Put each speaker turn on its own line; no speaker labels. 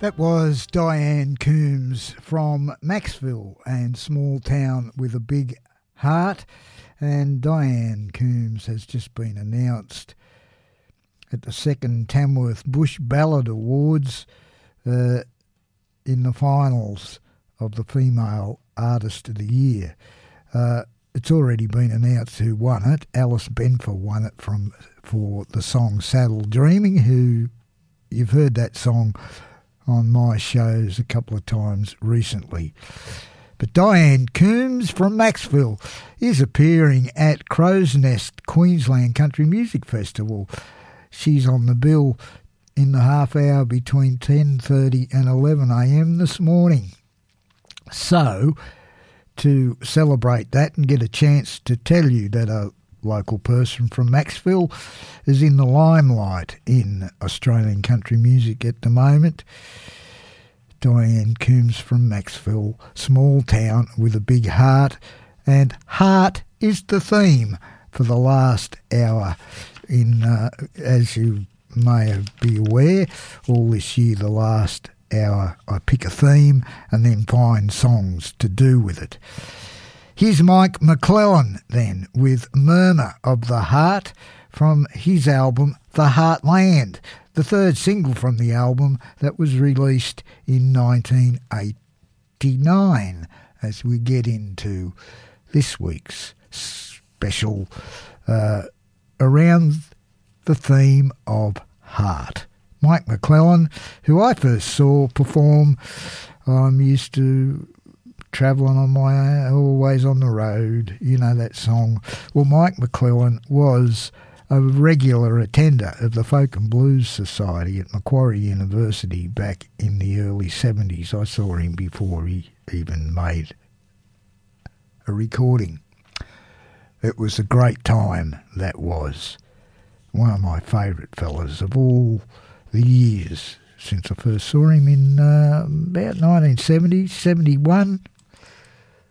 That was Diane Coombs from Maxville and Small Town with a Big Heart. And Diane Coombs has just been announced at the second Tamworth Bush Ballad Awards in the finals of the Female Artist of the Year. It's already been announced who won it. Alice Benfer won it for the song Saddle Dreaming, who you've heard that song on my shows a couple of times recently. But Diane Coombs from Maxville is appearing at Crow's Nest Queensland Country Music Festival. She's on the bill in the half hour between 10:30 and 11am this morning. So, to celebrate that and get a chance to tell you that a local person from Maxville is in the limelight in Australian country music at the moment. Diane Coombs from Maxville, Small Town with a Big Heart, and heart is the theme for the last hour. As you may be aware, all this year, the last hour, I pick a theme and then find songs to do with it. Here's Mike McClellan then with Murmur of the Heart from his album The Heartland, the third single from the album that was released in 1989, as we get into this week's special around the theme of heart. Mike McClellan, who I first saw perform, I'm used to travelling on my own, always on the road, you know that song. Well, Mike McClellan was a regular attender of the Folk and Blues Society at Macquarie University back in the early 70s. I saw him before he even made a recording. It was a great time, that was. One of my favourite fellas of all the years since I first saw him in about 1970, 71.